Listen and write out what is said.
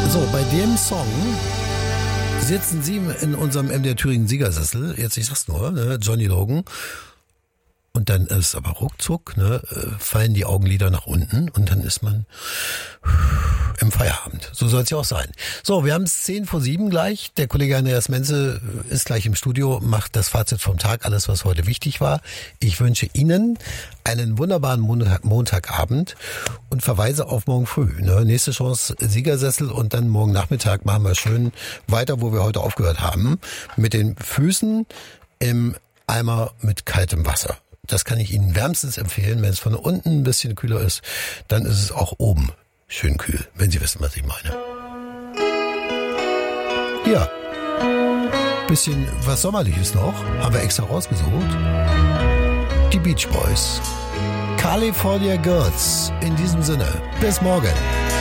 So, bei dem Song sitzen Sie in unserem MDR Thüringen Siegersessel, jetzt ich sag's nur, ne, Johnny Logan. Und dann ist aber ruckzuck, ne, fallen die Augenlider nach unten und dann ist man im Feierabend. So soll es ja auch sein. So, wir haben es 6:10 gleich. Der Kollege Andreas Menze ist gleich im Studio, macht das Fazit vom Tag, alles was heute wichtig war. Ich wünsche Ihnen einen wunderbaren Montagabend und verweise auf morgen früh. Ne? Nächste Chance Siegersessel und dann morgen Nachmittag machen wir schön weiter, wo wir heute aufgehört haben. Mit den Füßen im Eimer mit kaltem Wasser. Das kann ich Ihnen wärmstens empfehlen. Wenn es von unten ein bisschen kühler ist, dann ist es auch oben schön kühl, wenn Sie wissen, was ich meine. Ja, bisschen was Sommerliches noch, haben wir extra rausgesucht. Die Beach Boys. California Girls. In diesem Sinne, bis morgen.